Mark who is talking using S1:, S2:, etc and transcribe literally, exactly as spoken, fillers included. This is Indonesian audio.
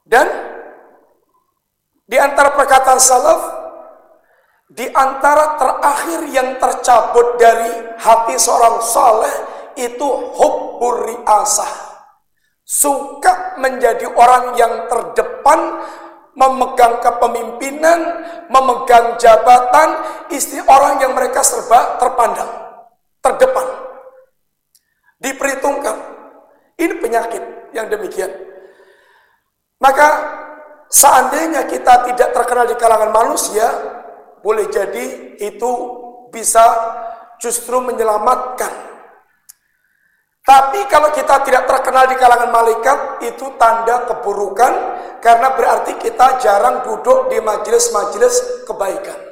S1: Dan di antara perkataan salaf, di antara terakhir yang tercabut dari hati seorang saleh itu hubbur riasah, suka menjadi orang yang terdepan, memegang kepemimpinan, memegang jabatan, istri orang yang mereka serba terpandang, terdepan, diperhitungkan. Ini penyakit yang demikian. Maka seandainya kita tidak terkenal di kalangan manusia, boleh jadi itu bisa justru menyelamatkan. Tapi kalau kita tidak terkenal di kalangan malaikat, itu tanda keburukan, karena berarti kita jarang duduk di majelis-majelis kebaikan.